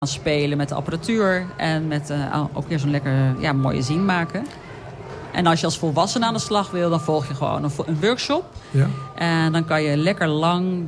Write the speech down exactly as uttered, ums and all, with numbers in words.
spelen met de apparatuur. En met uh, ook weer zo'n lekker ja, mooie zin maken. En als je als volwassene aan de slag wil, dan volg je gewoon een, een workshop. Ja. En dan kan je lekker lang